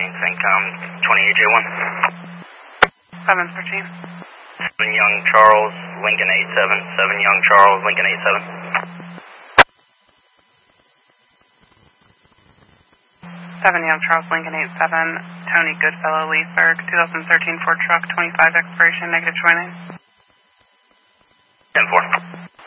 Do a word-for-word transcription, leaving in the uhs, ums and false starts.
Syncom twenty-eight J one. seven thirteen. seven Young Charles, Lincoln eight seven. seven Young Charles, Lincoln eight seven. seven Young Charles, Lincoln eight seven. Tony Goodfellow, Leesburg, twenty thirteen Ford Truck, twenty-five expiration, negative twenty. ten four.